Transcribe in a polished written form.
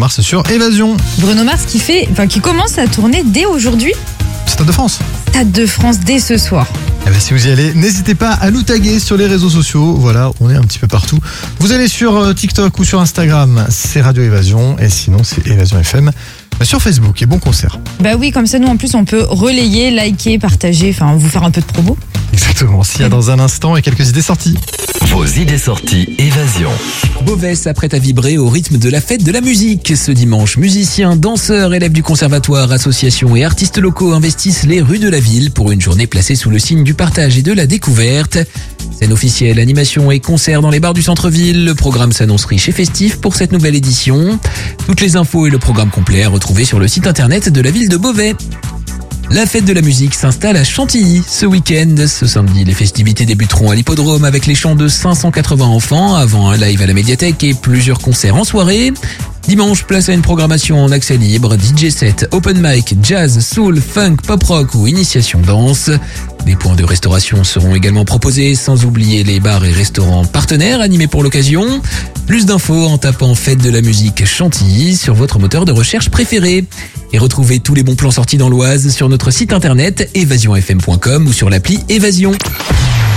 Mars sur Évasion. Bruno Mars qui commence à tourner dès aujourd'hui. Stade de France. Stade de France dès ce soir. Eh ben, si vous y allez, n'hésitez pas à nous taguer sur les réseaux sociaux. Voilà, on est un petit peu partout. Vous allez sur TikTok ou sur Instagram, c'est Radio Évasion. Et sinon, c'est Évasion FM sur Facebook. Et bon concert. Bah oui, comme ça, nous, en plus, on peut relayer, liker, partager, vous faire un peu de promo. Exactement. S'il y a dans un instant et quelques idées sorties. Vos idées sorties Évasion. Beauvais s'apprête à vibrer au rythme de la fête de la musique. Ce dimanche, musiciens, danseurs, élèves du conservatoire, associations et artistes locaux investissent les rues de la ville pour une journée placée sous le signe du partage et de la découverte. Scène officielle, animation et concerts dans les bars du centre-ville. Le programme s'annonce riche et festif pour cette nouvelle édition. Toutes les infos et le programme complet à retrouver sur le site internet de la ville de Beauvais. La fête de la musique s'installe à Chantilly ce week-end. Ce samedi, les festivités débuteront à l'hippodrome avec les chants de 580 enfants avant un live à la médiathèque et plusieurs concerts en soirée. Dimanche, place à une programmation en accès libre, DJ set, open mic, jazz, soul, funk, pop rock ou initiation danse. Des points de restauration seront également proposés, sans oublier les bars et restaurants partenaires animés pour l'occasion. Plus d'infos en tapant Fête de la musique Chantilly sur votre moteur de recherche préféré. Et retrouvez tous les bons plans sortis dans l'Oise sur notre site internet évasionfm.com ou sur l'appli Évasion.